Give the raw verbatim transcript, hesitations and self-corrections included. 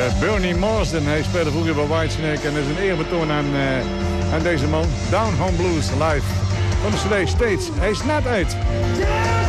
Bernie Marsden. Hij speelde vroeger bij Whitesnake en is een eerbetoon aan, uh, aan deze man. Down Home Blues live van de C D States. Hij is net uit.